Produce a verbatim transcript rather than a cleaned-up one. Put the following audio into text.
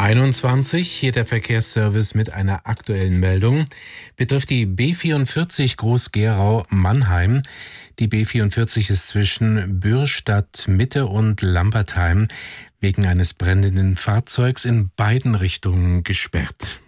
einundzwanzig, hier der Verkehrsservice mit einer aktuellen Meldung. Betrifft die B vierundvierzig Groß-Gerau-Mannheim. Die B vierundvierzig ist zwischen Bürstadt Mitte und Lampertheim wegen eines brennenden Fahrzeugs in beiden Richtungen gesperrt.